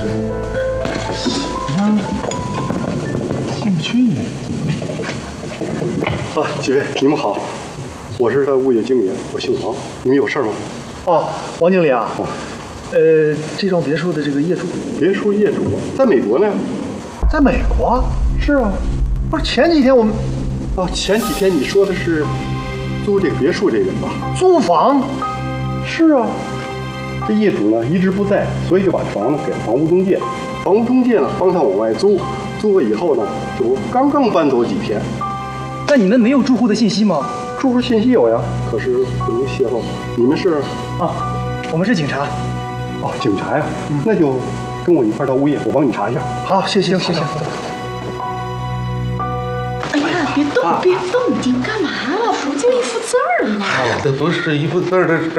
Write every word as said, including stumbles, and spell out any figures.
姓俊。 啊，几位，你们好，我是他物业经理，我姓王，你们有事吗？ 哦，王经理啊，呃，这幢别墅的这个业主， 别墅业主在美国呢。 在美国？是啊，不是前几天我们哦，前几天你说的是租这个别墅这人吧？ 租房。 是啊，这业主呢一直不在，所以就把房子给了房屋中介，房屋中介呢帮他往外租，租了以后呢，就刚刚搬走几天。 那你们没有住户的信息吗？ 住户信息有呀，可是不能泄露。你们是？ 啊，我们是警察。 哦，警察呀，嗯、那就跟我一块到物业，我帮你查一下。 好，谢谢，谢谢。 哎呀，别动，别动，你干嘛了？不就一幅字儿吗？ 哎呀，这不是一幅字儿的事。